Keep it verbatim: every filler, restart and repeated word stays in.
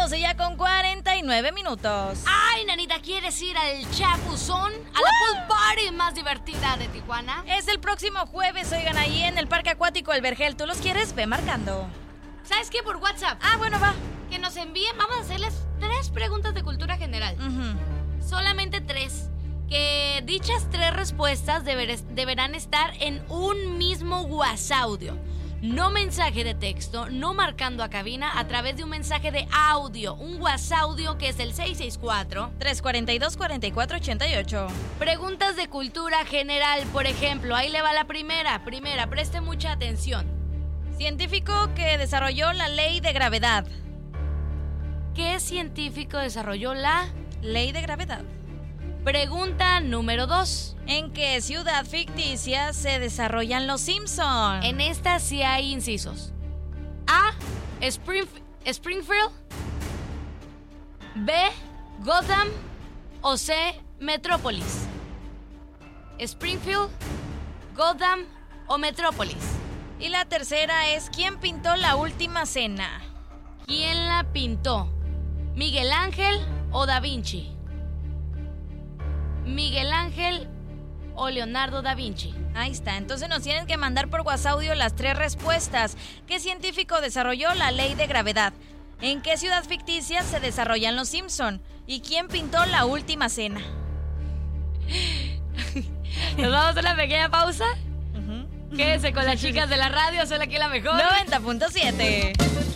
doce ya con cuarenta y nueve minutos. Ay, nanita, ¿quieres ir al Chapuzón? A la pool party más divertida de Tijuana. Es el próximo jueves, oigan, ahí en el Parque Acuático El Vergel. ¿Tú los quieres? Ve marcando. ¿Sabes qué? Por WhatsApp. Ah, bueno, va. Que nos envíen, vamos a hacerles tres preguntas de cultura general. Uh-huh. Solamente tres. Que dichas tres respuestas deber, deberán estar en un mismo WhatsApp. No mensaje de texto, no marcando a cabina, a través de un mensaje de audio. Un WhatsApp que es el seis seis cuatro, tres cuatro dos, cuatro cuatro ocho ocho. Preguntas de cultura general, por ejemplo. Ahí le va la primera. Primera, preste mucha atención. Científico que desarrolló la ley de gravedad. ¿Qué científico desarrolló la ley de gravedad? Pregunta número dos. ¿En qué ciudad ficticia se desarrollan los Simpson? En esta sí hay incisos. A. Springf- Springfield. B. Gotham. O C. Metrópolis. Springfield, Gotham o Metrópolis. Y la tercera es ¿quién pintó la última cena? ¿Quién la pintó? ¿Miguel Ángel o Da Vinci? Miguel Ángel o Leonardo da Vinci. Ahí está, entonces nos tienen que mandar por WhatsApp las tres respuestas. ¿Qué científico desarrolló la ley de gravedad? ¿En qué ciudad ficticia se desarrollan los Simpson? ¿Y quién pintó la última cena? ¿Nos vamos a una pequeña pausa? Uh-huh. Quédese con las chicas de la radio, son aquí la mejor. noventa punto siete.